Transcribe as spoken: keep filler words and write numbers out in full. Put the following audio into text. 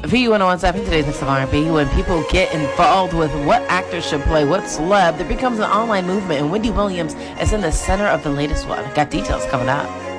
V U one oh one seven, today's mix of R and B. When people get involved with what actors should play what celeb, there becomes an online movement, and Wendy Williams is in the center of the latest one. Got details coming up.